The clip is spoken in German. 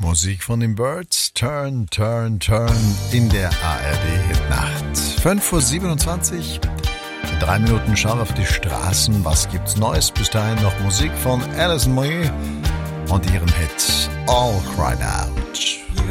Musik von den Birds, Turn, Turn, Turn in der ARD-Hitnacht. 5:27 In 3 Minuten schauen wir auf die Straßen. Was gibt's Neues? Bis dahin noch Musik von Alison Moyet und ihrem Hit All Cried Out. You